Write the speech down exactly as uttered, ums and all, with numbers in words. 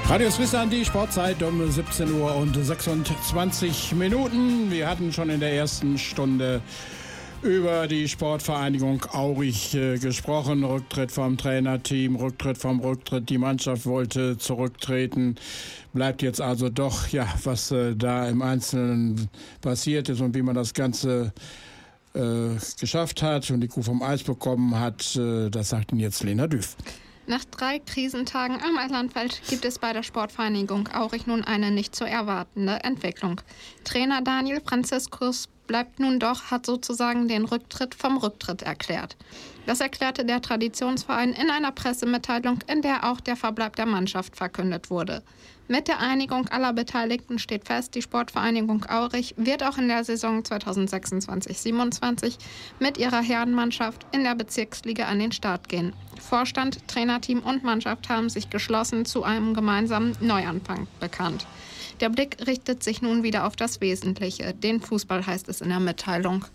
Radio Swissland, die Sportzeit um siebzehn Uhr und sechsundzwanzig Minuten. Wir hatten schon in der ersten Stunde über die Sportvereinigung Aurich äh, gesprochen. Rücktritt vom Trainerteam, Rücktritt vom Rücktritt. Die Mannschaft wollte zurücktreten. Bleibt jetzt also doch, ja, was äh, da im Einzelnen passiert ist und wie man das Ganze äh, geschafft hat und die Kuh vom Eis bekommen hat, äh, das sagt Ihnen jetzt Lena Düff. Nach drei Krisentagen am Eilandfeld gibt es bei der Sportvereinigung Aurich nun eine nicht zu erwartende Entwicklung. Trainer Daniel Franziskus bleibt nun doch, hat sozusagen den Rücktritt vom Rücktritt erklärt. Das erklärte der Traditionsverein in einer Pressemitteilung, in der auch der Verbleib der Mannschaft verkündet wurde. Mit der Einigung aller Beteiligten steht fest, die Sportvereinigung Aurich wird auch in der Saison zweitausendsechsundzwanzig siebenundzwanzig mit ihrer Herrenmannschaft in der Bezirksliga an den Start gehen. Vorstand, Trainerteam und Mannschaft haben sich geschlossen zu einem gemeinsamen Neuanfang bekannt. Der Blick richtet sich nun wieder auf das Wesentliche, den Fußball, heißt es in der Mitteilung.